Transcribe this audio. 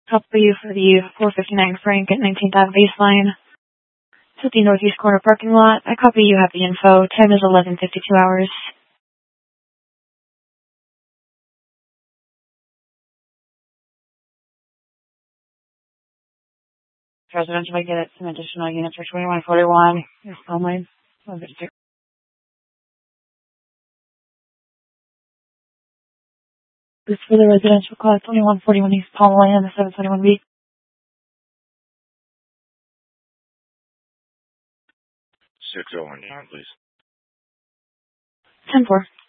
Copy you for the 459 Frank at 19th Ave baseline. To the northeast corner parking lot. I copy you have the info. Time is 11:52 hours. Residential, I get it. Some additional units for 2141. Yes, only. This for the residential class 2141 East Palm Lane, the 721B. 601, please. 10-4.